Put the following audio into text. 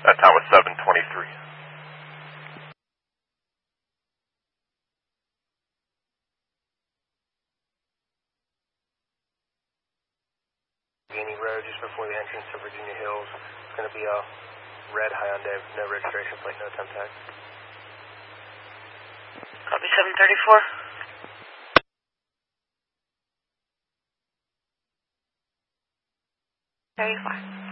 That was 723. Road just before the entrance to Virginia Hills. It's going to be a red Hyundai, no registration plate, no temp tag. Copy 734. Very fine.